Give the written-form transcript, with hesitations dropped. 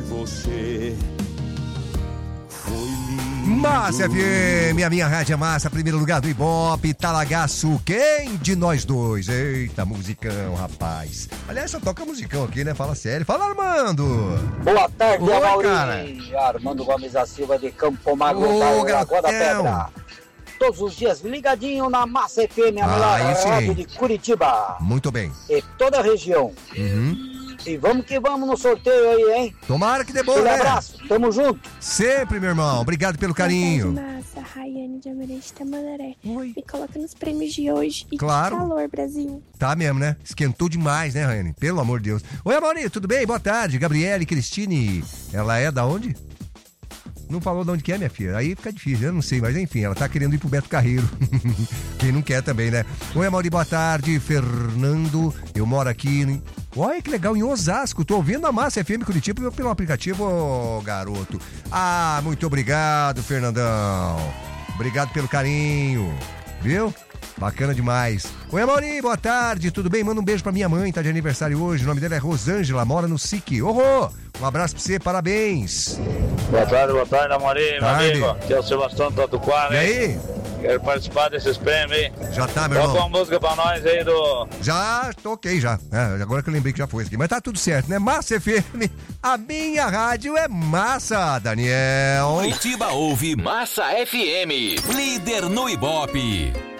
você foi lindo. Massa FM, a minha rádio é massa, primeiro lugar do Ibope, Talagaço, quem de nós dois? Eita, musicão, rapaz. Aliás, só toca musicão aqui, né? Fala sério. Fala, Armando. Boa tarde, Oi, Amaury. Armando Gomes da Silva de Campo Magro, Ô, da Lagoa da gatão. Pedra. Todos os dias ligadinho na Massa FM, a melhor aí sim. rádio de Curitiba Muito bem. e toda a região. E vamos que vamos no sorteio aí, hein? Tomara que dê bom, Aquele né? abraço, tamo junto. Sempre, meu irmão. Obrigado pelo carinho. Boa tarde, Massa. Raiane de Amarante Tamandaré. Oi. Me coloca nos prêmios de hoje. E Claro. que calor, Brasil. Tá mesmo, né? Esquentou demais, né, Raiane? Pelo amor de Deus. Oi, Amaury, tudo bem? Boa tarde. Gabriele Cristine. Ela é da onde? Não falou de onde que é, minha filha. Aí fica difícil, eu não sei, mas enfim, ela tá querendo ir pro Beto Carreiro. Quem não quer também, né? Oi, Amaury, boa tarde. Fernando, eu moro aqui. Olha que legal, em Osasco. Tô ouvindo a Massa FM Curitiba pelo aplicativo, ô, garoto. Ah, muito obrigado, Fernandão. Obrigado pelo carinho. Viu? Bacana demais. Oi, Amaury, boa tarde, tudo bem? Manda um beijo pra minha mãe, tá de aniversário hoje. O nome dela é Rosângela, mora no SIC. Ô, um abraço pra você, parabéns. Boa tarde, Amaury, meu Tarde. amigo. Aqui é o Sebastião Tatuquara, E hein? aí? Quero participar desses prêmios, hein? Já tá, meu Toca irmão. uma música pra nós aí do... Já toquei, já. É, agora que eu lembrei que já foi isso aqui. Mas tá tudo certo, né? Massa FM, a minha rádio é massa, Daniel. Curitiba ouve Massa FM, líder no Ibope.